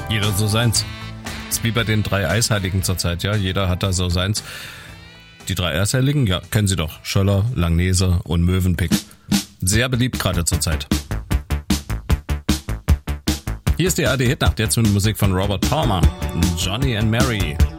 Jeder so seins. Ist wie bei den 3 Eisheiligen zurzeit, ja. Jeder hat da so seins. Die 3 Eisheiligen, ja, kennen Sie doch. Schöller, Langnese und Mövenpick. Sehr beliebt gerade zurzeit. Hier ist die ARD Hitnacht, jetzt mit Musik von Robert Palmer, Johnny and Mary.